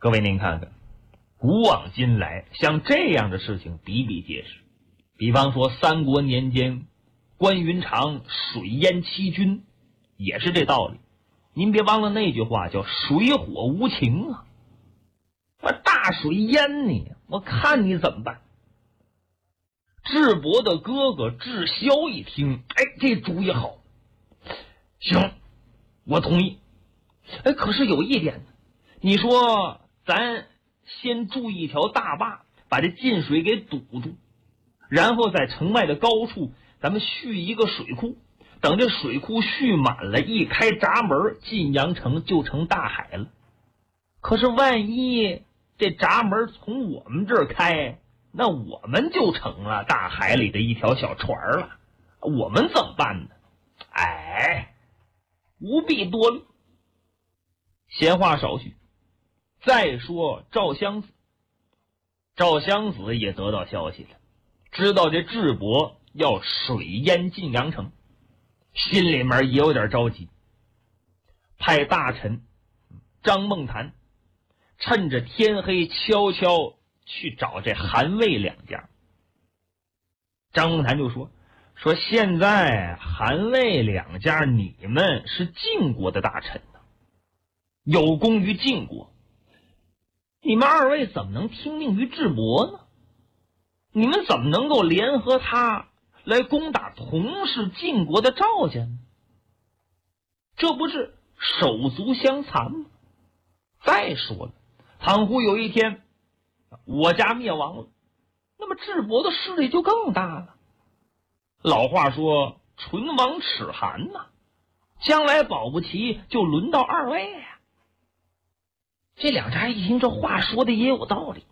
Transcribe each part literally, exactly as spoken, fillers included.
各位您看看，古往今来像这样的事情比比皆是。比方说三国年间关云长水淹七军，也是这道理。您别忘了那句话叫水火无情啊，我大水淹你，我看你怎么办。智伯的哥哥智霄一听，哎，这主意好，行，我同意。哎，可是有一点呢，你说咱先筑一条大坝，把这进水给堵住，然后在城外的高处咱们蓄一个水库，等这水库蓄满了，一开闸门，晋阳城就成大海了。可是万一这闸门从我们这儿开，那我们就成了大海里的一条小船了，我们怎么办呢？哎，不必多虑。闲话少叙，再说赵襄子。赵襄子也得到消息了，知道这智伯要水淹晋阳城，心里面也有点着急，派大臣张孟谈趁着天黑悄悄去找这韩魏两家。张孟谈就说说现在韩魏两家你们是晋国的大臣呢，有功于晋国，你们二位怎么能听命于智伯呢？你们怎么能够联合他来攻打同是晋国的赵家呢？这不是手足相残吗？再说了，倘或有一天我家灭亡了，那么智伯的势力就更大了。老话说唇亡齿寒呐、啊，将来保不齐就轮到二位啊。这两家一听这话说的也有道理，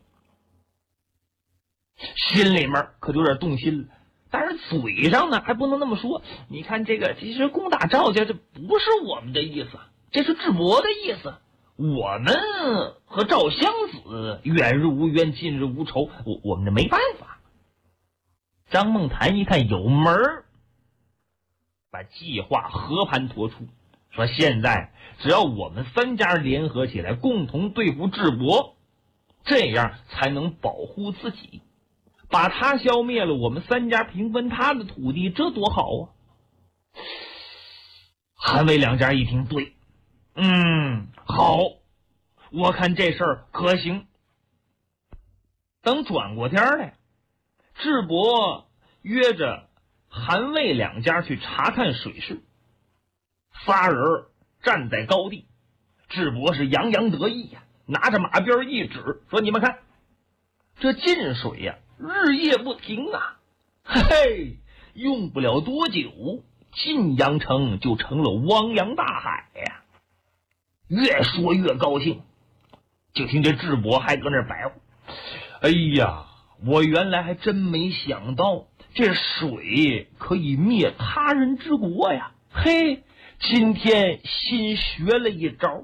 心里面可就有点动心了，但是嘴上呢还不能那么说。你看这个，其实攻打赵家这不是我们的意思，这是智伯的意思。我们和赵襄子远日无冤，近日无仇，我我们这没办法。张孟谈一看有门儿，把计划和盘托出，说现在只要我们三家联合起来，共同对付智伯，这样才能保护自己。把他消灭了，我们三家平分他的土地，这多好啊！韩魏两家一听，对，嗯，好，我看这事儿可行。等转过天来，智伯约着韩魏两家去查看水势，仨人站在高地，智伯是洋洋得意呀、啊，拿着马鞭一指，说：“你们看，这进水呀、啊，日夜不停啊！嘿嘿，用不了多久，晋阳城就成了汪洋大海呀！”越说越高兴，就听这智伯还搁那白话：“哎呀，我原来还真没想到，这水可以灭他人之国呀！嘿，今天新学了一招。”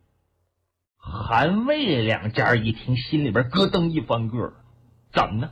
韩魏两家一听，心里边咯噔一翻个，怎么呢？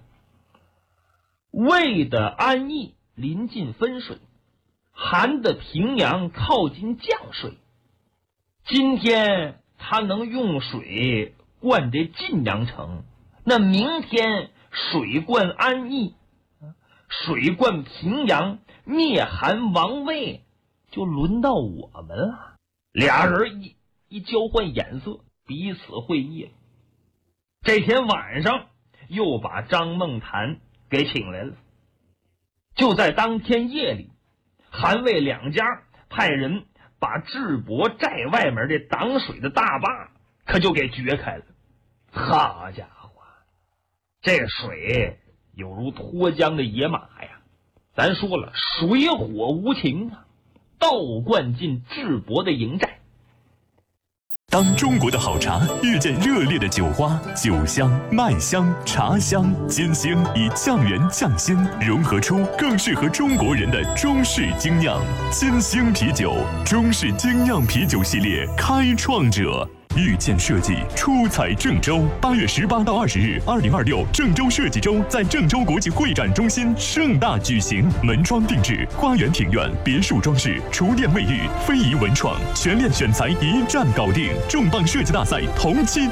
魏的安邑临近分水，韩的平阳靠近降水。今天他能用水灌这晋阳城，那明天水灌安邑，水灌平阳，灭韩亡魏，就轮到我们了。俩人一一交换眼色，彼此会意了。这天晚上又把张孟谈给请来了。就在当天夜里，韩魏两家派人把智伯寨外面这挡水的大坝可就给掘开了。好家伙，这水有如脱缰的野马呀！咱说了，水火无情啊，倒灌进智伯的营寨。 当中国的好茶遇见热烈的酒花，酒香、麦香、茶香、金星以匠人匠心融合出更适合中国人的中式精酿。金星啤酒，中式精酿啤酒系列开创者。遇见设计出彩郑州，八月十八到二十日，二零二六郑州设计周在郑州国际会展中心盛大举行，门窗定制、花园庭院、别墅装饰、厨电卫浴、非遗文创，全链选材一站搞定。重磅设计大赛同期